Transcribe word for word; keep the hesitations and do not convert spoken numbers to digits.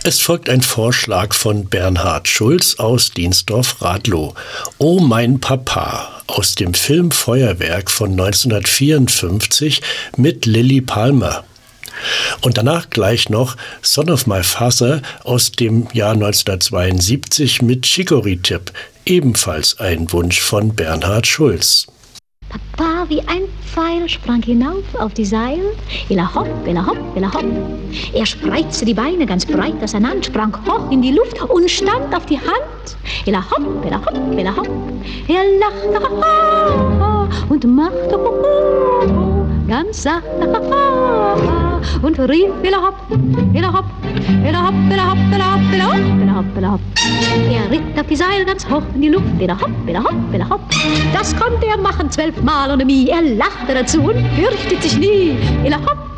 Es folgt ein Vorschlag von Bernhard Schulz aus Diensdorf-Radlow. Oh mein Papa aus dem Film Feuerwerk von neunzehnhundertvierundfünfzig mit Lilli Palmer. Und danach gleich noch Son of My Father aus dem Jahr neunzehnhundertzweiundsiebzig mit Chicory Tip, ebenfalls ein Wunsch von Bernhard Schulz. Papa wie ein Pfeil sprang hinauf auf die Seil. Illa hopp, illa hopp, illa hopp. Er spreizte die Beine ganz breit auseinander, sprang hoch in die Luft und stand auf die Hand. Illa hopp, illa hopp, illa hopp. Er lachte ha, ha, ha, und machte ho, ho, ho, ganz sachte ha, ha, ha, und rief illa hopp, illa hopp, illa hopp, illa hopp, illa hopp, illa hopp, illa hopp, illa hopp. Er ritt auf die Seil ganz hoch in die Luft. Illa hopp, illa hopp, illa hopp. Das konnte er machen zwölfmal ohne Mie. Er lachte dazu und fürchtet sich nie. Illa hopp.